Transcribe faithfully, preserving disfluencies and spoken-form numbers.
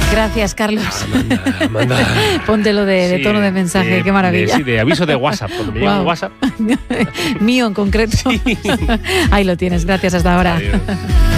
Gracias, Carlos. Manda, manda. Póntelo de, de Sí, tono de mensaje, de, qué maravilla. De, sí, de aviso de WhatsApp, cuando me Wow. llega un WhatsApp. Mío en concreto. Sí. Ahí lo tienes, gracias, hasta ahora. Adiós.